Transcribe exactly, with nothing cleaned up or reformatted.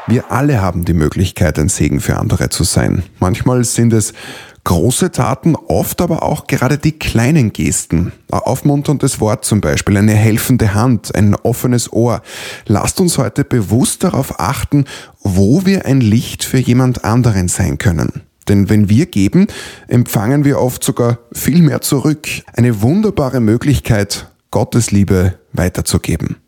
Wir alle haben die Möglichkeit, ein Segen für andere zu sein. Manchmal sind es große Taten, oft aber auch gerade die kleinen Gesten. Ein aufmunterndes Wort zum Beispiel, eine helfende Hand, ein offenes Ohr. Lasst uns heute bewusst darauf achten, wo wir ein Licht für jemand anderen sein können. Denn wenn wir geben, empfangen wir oft sogar viel mehr zurück. Eine wunderbare Möglichkeit, Gottes Liebe weiterzugeben.